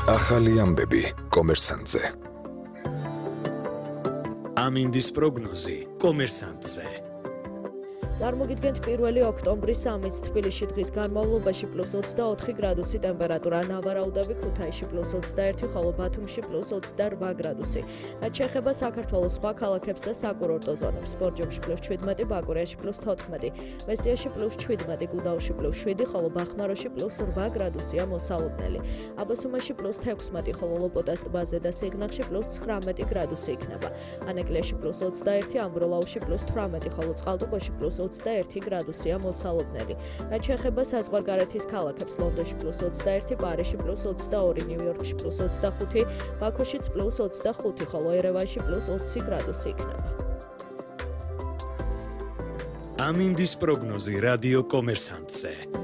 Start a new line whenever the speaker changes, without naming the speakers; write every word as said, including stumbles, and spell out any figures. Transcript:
ახალი ამბები კომერსანტზე.
ამინდის პროგნოზი კომერსანტზე.
წარმოგიდგენთ პირველი ოქტომბრის სამიც თბილისში დღის განმავლობაში პლუს ოცდაოთხი გრადუსი ტემპერატურა, ნავარაუდები ქუთაისში პლუს ოცდაერთი, ხოლო ბათუმში პლუს ოცდარვა გრადუსი. რაც შეეხება საქართველოს სხვა ქალაქებს და საკურორტო ზონებს, ბორჯომში პლუს შვიდმეტი, ბაკურიაში პლუს თოთხმეტი, მესტიაში პლუს შვიდმეტი, გუდაუში პლუს შვიდი, ხოლო ბახმაროში პლუს რვა გრადუსია მოსალოდნელი. აბასუმაში პლუს თექვსმეტი, ხოლო ლოპოტას ტბაზე და სიღნაღში პლუს ცხრამეტი გრადუსი იქნება. ანეკლიაში პლუს ოცდაერთი, ამბროლაუში პლუს თვრამეტი, ხოლო წყალტუბოში პლუს ოცდაერთი გრადუსია მოსალოდნელი. რაც შეეხება საზღვარგარეთის ქალაქებს, ლონდონში პლუს ოცდაერთი, პარიზში პლუს ოცდაორი, ნიუ-იორკში პლუს ოცდახუთი, ბაქოშიც პლუს ოცდახუთი, ხოლო ერევანში პლუს ოცი გრადუსი იქნება.
ამინდის პროგნოზი რადიო კომერსანტზე.